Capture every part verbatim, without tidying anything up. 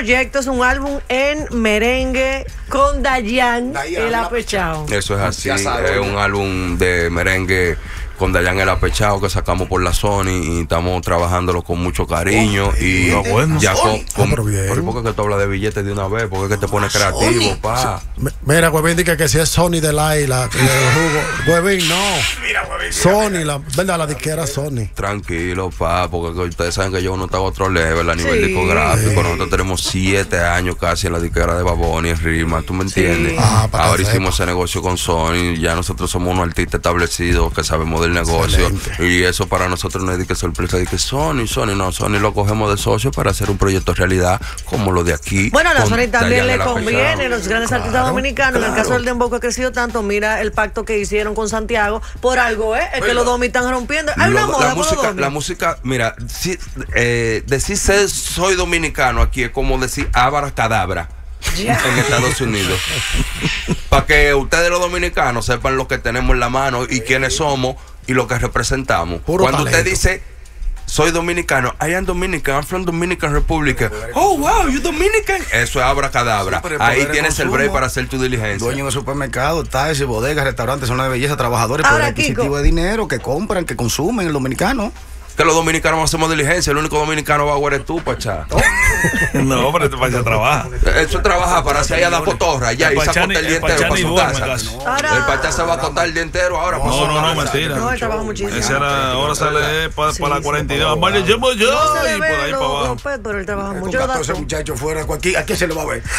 proyecto, es un álbum en merengue con Dayan el Apechao. Eso es así, es un álbum de merengue con Dayan el Apechao que sacamos por la Sony y estamos trabajándolo con mucho cariño. Oh, y no, bueno. ya con, con, ah, bien. ¿Por qué que tú hablas de billetes de una vez? ¿Por qué que te pones creativo, pa? Sí. Mira, Huevín, dice que si es Sony de Laila, Huevín, no. Mira, Huevín. Sony, la verdad, la disquera Sony. Tranquilo, pa, porque ustedes saben que yo no tengo otro level a nivel sí. discográfico. Sí. Nosotros tenemos siete años casi en la disquera de Baboni, en Rima, ¿tú me entiendes? Sí. Ah, ahora hicimos ese negocio con Sony, ya nosotros somos unos artistas establecidos que sabemos del negocio. Excelente. Y eso para nosotros no es de que sorpresa, de que Sony, Sony, no, Sony lo cogemos de socio para hacer un proyecto realidad como lo de aquí. Bueno, a la Sony también le conviene, los grandes claro, artistas dominicanos, claro. En el caso del dembow que ha crecido tanto, mira el pacto que hicieron con Santiago, por algo, ¿eh? Es que los domi están rompiendo. Hay una moda la música, la música, mira, si, eh, decir soy dominicano aquí es como decir abracadabra. Yeah. En Estados Unidos. Para que ustedes los dominicanos sepan lo que tenemos en la mano y quiénes somos y lo que representamos. Puro Cuando talento. Usted dice soy dominicano, I am Dominican, I'm from Dominican Republic. Oh, wow, you Dominican. Eso es abracadabra. Sí, ahí tienes el break para hacer tu diligencia. Dueño de supermercado, taxis, bodegas, restaurantes, zonas de belleza, trabajadores, poder adquisitivo de dinero que compran, que consumen el dominicano. Que los dominicanos hacemos diligencia, el único dominicano va a eres tú, Pachá. No, pero este Pachá trabaja. Eso trabaja para hacer allá la cotorra, ya, y se acota el día entero para su casa. El Pachá se va a acotar el día entero ahora. No, no, no, mentira. No, él trabaja muchísimo. Esa era, ahora sale para pa la cuarenta y dos. Vale, llevo yo y por ahí para abajo. Pero él trabaja mucho. Ese muchacho fuera, aquí, aquí se lo va a ver.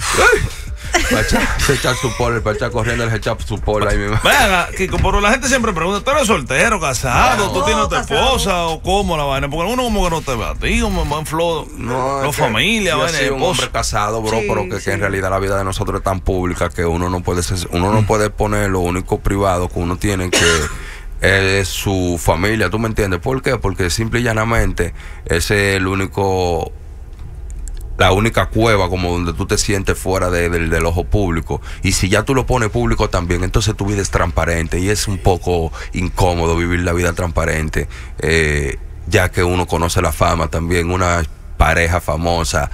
Pachá, se echa su polo, el Pachá corriendo, se echa su polo ahí mismo. Venga, Kiko, pero la gente siempre pregunta, ¿tú eres soltero, casado, no, tú tienes tu esposa o cómo la vaina? Porque uno como que no te ve a ti, como en flow, no, no familia, yo vaina. Soy un hombre casado, bro, sí, pero que, sí. que en realidad la vida de nosotros es tan pública que uno no puede ser, uno no puede poner lo único privado que uno tiene que es su familia, ¿tú me entiendes? ¿Por qué? Porque simple y llanamente ese es el único... la única cueva como donde tú te sientes fuera de, de, del ojo público. Y si ya tú lo pones público también, entonces tu vida es transparente y es un poco incómodo vivir la vida transparente, eh, ya que uno conoce la fama también. Una pareja famosa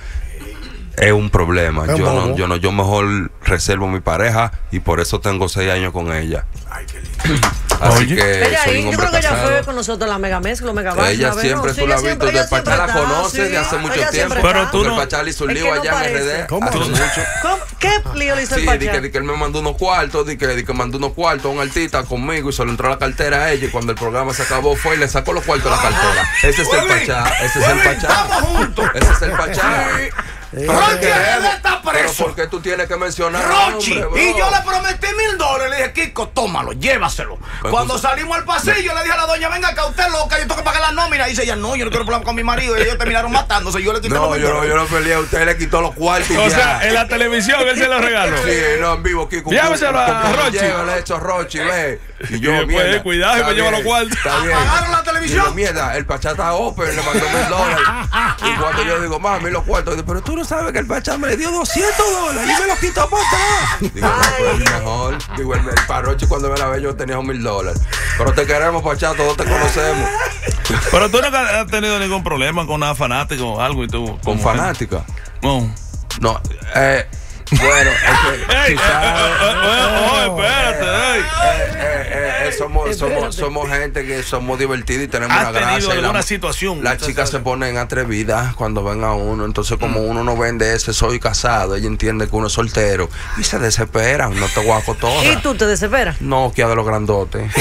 es un problema. Yo no, yo no, yo mejor reservo mi pareja y por eso tengo seis años con ella. Ay, qué lindo. Así Oye. que Ella, soy un yo hombre creo que casado. ella fue con nosotros la Mega Mezcla, la Mega Bash, ella siempre, no, tú la has visto, el Pachá la conoce de hace mucho tiempo. Pero tú no. El Pachá le hizo un lío allá en R D. ¿Cómo? Hace mucho. ¿Cómo? ¿Qué lío le hizo el Sí, Pachá? di que, di que él me mandó unos cuartos, di que, di que mandó unos cuartos a un artista conmigo y se lo entró a la cartera a ella y cuando el programa se acabó fue y le sacó los cuartos a la cartera. Ese es el Pachá, ese es el Pachá. Ese es el Pachá. Rochi está Pero preso. ¿por qué tú tienes que mencionar? Rochi, hombre, y yo le prometí mil dólares. Le dije, Kiko, tómalo, llévaselo. Pues Cuando entonces, salimos al pasillo, le dije a la doña, venga acá, usted loca, yo tengo que pagar la nómina. Y dice ella, no, yo no quiero problemas con mi marido. Y ellos terminaron matándose. Yo le quité no, los mil yo, dólares. yo no peleé, usted le quitó los cuartos y O ya. sea, en la televisión él se lo regaló. Sí, no, en vivo, Kiko. Lléveselo a Rochi. Llévale eso a Rochi, ve. Y yo, Y después, mierda, cuidado, y me está lleva bien, los cuartos. Está bien. ¿Apagaron la televisión? Digo, mierda, el Pachá está open, le mandó mil dólares. Y cuando yo digo, mami, los cuartos, digo, pero tú no sabes que el Pachá me dio doscientos dólares y me los quitó para atrás. Digo, no, pero es mejor. Digo, el, el Parrochi cuando me la ve yo tenía un mil dólares. Pero te queremos, Pachá, todos te conocemos. Pero tú no has tenido ningún problema con una fanática o algo y tú. ¿Con fanática? No. No, eh. Bueno, es que, ¡Ey! quizás, ¡Oh, espérate! eh, eh, eh, eh, somos, somos, somos gente que somos divertidos y tenemos ¿Has una gracia. tenido alguna la, situación? Las chicas se ponen atrevidas cuando ven a uno. Entonces, como mm. uno no vende ese soy casado, ella entiende que uno es soltero y se desesperan. No te guaco todo. ¿Y tú te desesperas? No, que de los grandotes.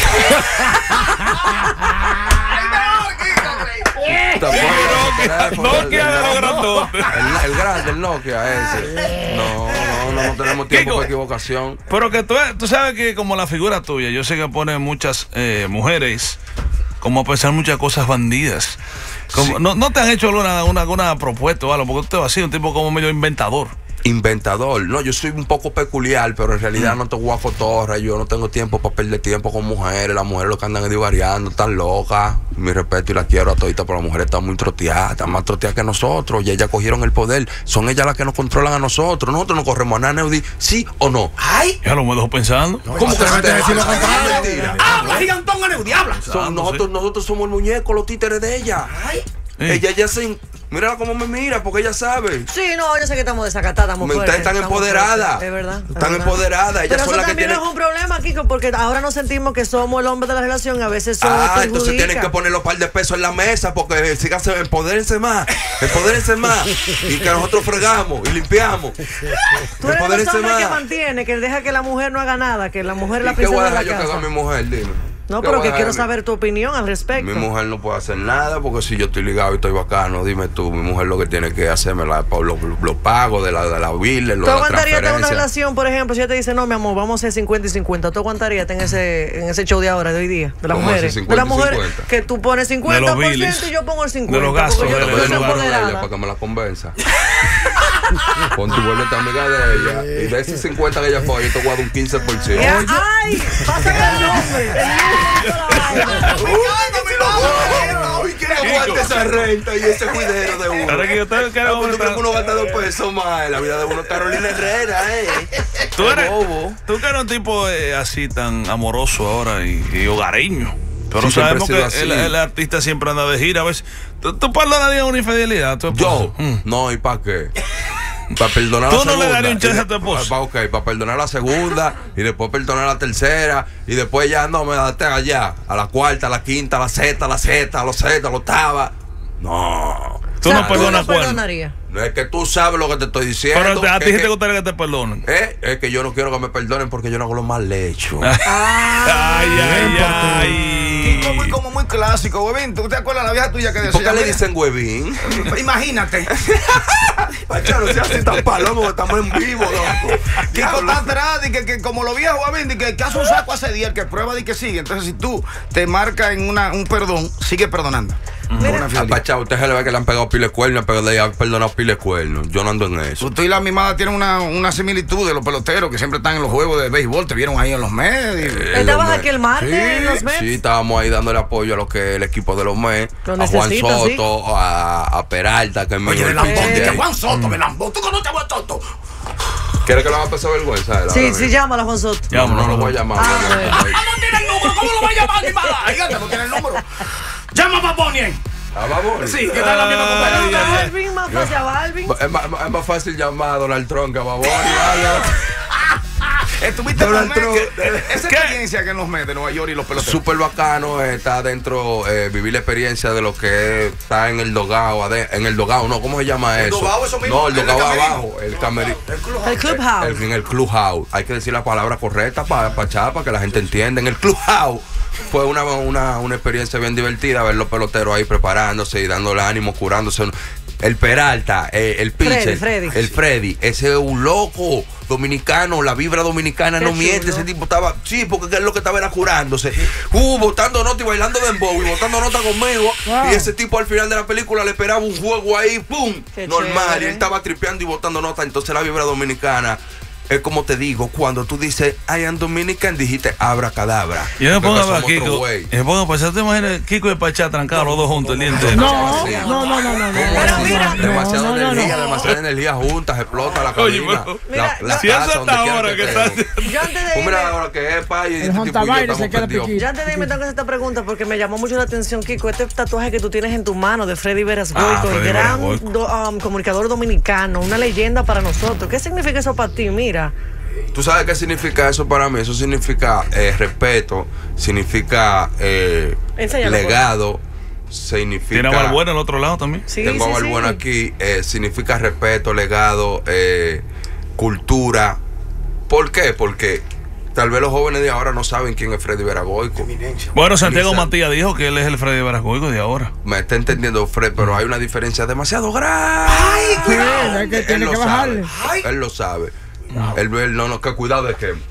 Nokia de los grandotes. El, el grande, el Nokia ese. No, no, no, no tenemos tiempo para equivocación. Pero que tú, tú sabes que como la figura tuya, yo sé que pone muchas eh, mujeres como a pensar muchas cosas bandidas. Como, sí. no, no te han hecho alguna, una, una propuesta o algo, porque tú te vas así, un tipo como medio inventador. Inventador, no, yo soy un poco peculiar, pero en realidad mm. no te voy a cotorra, yo no tengo tiempo para perder tiempo con mujeres, las mujeres lo que andan divariando, están locas, mi respeto y la quiero a todita, pero las mujeres están muy troteadas, están más troteadas que nosotros, y ellas cogieron el poder, son ellas las que nos controlan a nosotros, nosotros no corremos a nada, Neudi, ¿sí o no? ¡Ay! Ya lo me dejo pensando. No, ¿Cómo que se te decir lo contrario? ¡Habla, gigantón, Neudi, habla! Son, nosotros, nosotros somos el muñeco, los títeres de ella. ¡Ay! Sí. Ella ya se Mírala cómo me mira, porque ella sabe. Sí, no, yo sé que estamos desacatadas, estamos Ustedes están empoderadas. Es verdad. Están empoderadas. Pero eso también tiene... es un problema, Kiko, porque ahora nos sentimos que somos el hombre de la relación y a veces somos Ah, entonces tienen que poner los par de pesos en la mesa porque síganse, empodérense más, empodérense más. Y que nosotros fregamos y limpiamos. Tú eres el hombre que mantiene, que deja que la mujer no haga nada, que la mujer es la princesa de la casa. ¿Qué voy a dejar yo que haga mi mujer? Dime. No, pero que quiero saber tu opinión al respecto. Mi mujer no puede hacer nada porque si yo estoy ligado y estoy bacano, dime tú, mi mujer lo que tiene que hacerme la, los, los pagos de la, de la bill, ¿Tú aguantarías en una relación, por ejemplo, si ella te dice, no, mi amor, vamos a hacer cincuenta y cincuenta? ¿Tú aguantarías en ese, en ese show de ahora, de hoy día? De las mujeres. De las mujeres que tú pones cincuenta por ciento y yo pongo el cincuenta por ciento. De los gastos. Porque yo de, no de, soy empoderada. Para que me la convenza. Pon tu vuelta amiga de ella. Y de ese cincuenta que ella pone, yo te voy a dar un quince por ciento. ¡Ay! ¡Pásame el nombre! ¡Uy, que aguante esa renta y ese cuidero de uno! Ahora que yo tengo que Ah, pues tú crees que uno gasta dos pesos más en la vida de uno. Carolina Herrera, eh. Tú eres, bobo. tú que eres un tipo eh, así tan amoroso ahora y, y hogareño. Pero Sí, sabemos siempre he que sido el, así. el artista siempre anda de gira. A veces, ¿tú, tú perdonarías una infidelidad a tu esposa? Yo, Mm. no, ¿y para qué? Para perdonar ¿Tú la no segunda. le darías un chance y a tu esposa? Pa, ok, para perdonar la segunda y después perdonar la tercera y después ya no me date allá. A la cuarta, a la quinta, a la sexta, a la sexta, a la sexta, a la octava. No. Tú O sea, no perdonas no cuerno. perdonarías. No es que tú sabes lo que te estoy diciendo. Pero te- a ti que- sí te que- gustaría que te perdonen. eh, es que yo no quiero que me perdonen porque yo no hago lo mal hecho. Ay, ay, ay. Kiko, muy, como muy clásico, huevín. ¿Tú te acuerdas la vieja tuya que decía? ¿Por qué le mira, dicen huevín? Imagínate. Pacha, no seas así tan palomo, estamos en vivo, loco. Kiko está atrás y que, que como lo viejo, huevín, de que, que hace un saco hace día, el que prueba y que sigue. Entonces, si tú te marcas en una, un perdón, sigue perdonando. Una A fidelidad. Pacha, usted se le ve que le han pegado pile cuernos, pero le han perdonado pile cuernos. Yo no ando en eso. Tú y la mimada tienen una, una similitud de los peloteros que siempre están en los juegos de béisbol, te vieron ahí en los medios. Eh, ¿Estabas los aquí el martes Sí, en los Mets? Sí, estábamos ahí dándole apoyo a lo que es el equipo de los Mets, Lo a Juan necesitas, ¿sí? Soto, a, a Peralta, que es mi Oye, de mejor Lambón, pitcher de de que ahí. Juan Soto, de Lambón. ¿Tú conoces a Juan Soto? ¿Quieres que lo haga pasar vergüenza? él, Sí, ahora sí, mismo? llámala, Juan Soto. No, no lo voy a llamar. Ah, no, bueno. no, no. ¡Ah, no tiene el número! ¿Cómo lo va a llamar, animada? Fíjate, no tiene el número. Llama a Baboni. Ah, vamos. Sí, que está en la misma Bueno, compañía. a Balvin, más fácil a Balvin. Es más, es más fácil llamar a Donald Trump que a Baboni, ¿vale? Estuviste en los Donald Mets, Trump. que- esa ¿Qué? experiencia que en los Mets de Nueva York y los peloteros. Súper bacano, eh, está dentro, eh, vivir la experiencia de lo que es, está en el dogao, ade- en el dogao, no, ¿cómo se llama ¿El eso? dogao, eso mismo? No, el ¿En el dogao camerino? abajo, el camerino. El Clubhouse. El- en el clubhouse. Hay que decir la palabra correcta para pa, para que la gente entienda. En el clubhouse fue una, una, una experiencia bien divertida ver los peloteros ahí preparándose y dándole ánimo, curándose. El Peralta, eh, el pitcher, Freddy. el Freddy, ese es un loco dominicano, la vibra dominicana Qué no miente, chulo. ese tipo estaba, sí, porque él lo que estaba era curándose, uh, botando nota y bailando dembow y botando nota conmigo, Wow. y ese tipo al final de la película le esperaba un juego ahí, pum, Qué normal, chévere. y él estaba tripeando y botando nota, entonces la vibra dominicana es como te digo, cuando tú dices I am Dominican, dijiste abracadabra. Yo me pongo Porque a ver a somos otro Kiko. güey. Me pongo a pensar, ¿te imaginas Kiko y Pachá trancados los dos juntos el día entero? No, Sí. no, no, no, no, no. Pero no, mira, no, Demasiada no, no, energía, no. demasiada energía juntas, explota la Oye, cabina. pero- Mira, la, la Si eso casa, donde hasta quiera ahora que está estemos. haciendo. Yo antes de Pues irme, mira ahora que es pa y El este tipo y yo Jontabaire se estamos queda perdidos. piquito. yo antes de irme tengo que hacer esta pregunta porque me llamó mucho la atención, Kiko, este tatuaje que tú tienes en tu mano de Freddy Veras Goico, Ah, el Freddy gran Veras Goico. do- um, comunicador dominicano, una leyenda para nosotros. ¿Qué significa eso para ti? Mira. ¿Tú sabes qué significa eso para mí? Eso significa eh, respeto, significa eh, Enséñalo, legado, significa... Tiene a Balbuena al otro lado también. Sí, Tengo sí, a Balbuena sí. aquí, eh, significa respeto, legado, eh, cultura. ¿Por qué? Porque tal vez los jóvenes de ahora no saben quién es Freddy Veras Goico. Bueno, Santiago Lisa. Matías dijo que él es el Freddy Verasgoico de ahora. Me está entendiendo Fred, pero hay una diferencia demasiado grande. Sí, hay que- Él tiene lo que bajarle. sabe. Él lo sabe. Él, él no, no, que cuidado de que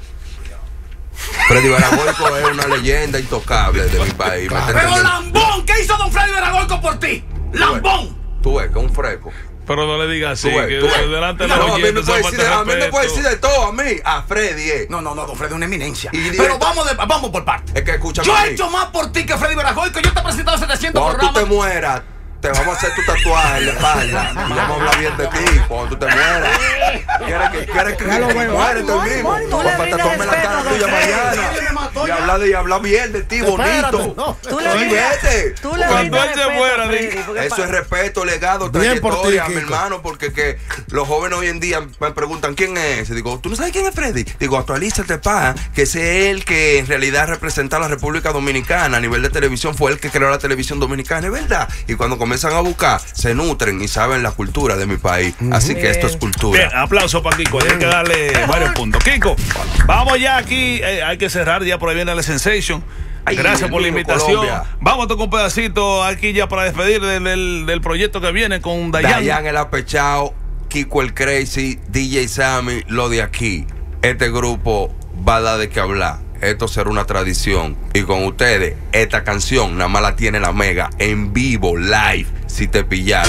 Freddy Veras Goico es una leyenda intocable de mi país. ¿Me está Pero entendiendo? Lambón, ¿qué hizo Don Freddy Veragoico por ti? ¡Lambón! Tú ves que es un fresco. Pero no le digas así, Tú ves, que tú ves. de- delante de No, los a mí me oyentes puede se decir de- falta a mí me respeto. puede decir de todo, a mí, a Freddy. eh. No, no, no, Don Freddy es una eminencia. Y Pero directo- vamos, de, vamos por partes. Es que escúchame Yo a he mí. hecho más por ti que Freddy Veragoico. Yo te he presentado setecientos Cuando tú programas. te mueras, te vamos a hacer tu tatuaje en la espalda y vamos a hablar bien de ti cuando tú te mueras. ¿Quieres que, quieres que, que muérete hoy mismo? Para que te tome la cara tuya mañana. Y hablar y hablar bien de ti, bonito. Tú le vete. Cuando él se muera, eso es respeto, legado, trayectoria, mi hermano, porque que los jóvenes hoy en día me preguntan quién es ese. Digo, ¿tú no sabes quién es Freddy? Digo, actualízate, pa, que ese es el que en realidad representa a la República Dominicana a nivel de televisión, fue el que creó la televisión dominicana, es verdad. Y cuando comienzan a buscar, se nutren y saben la cultura de mi país. Así que esto es cultura. Bien, aplauso para Kiko. Hay que darle varios puntos. Kiko, vamos ya aquí. Eh, hay que cerrar. Ya por ahí viene la Sensation. Ay, gracias por la invitación. Colombia. Vamos a tocar un pedacito aquí ya para despedir del, del, del proyecto que viene con Dayan. Dayan el apechado, Kiko el Crazy, D J Sammy, lo de aquí. Este grupo va a dar de qué hablar. Esto será una tradición. Y con ustedes, esta canción nada más la tiene la Mega en vivo, live, si te pillaron.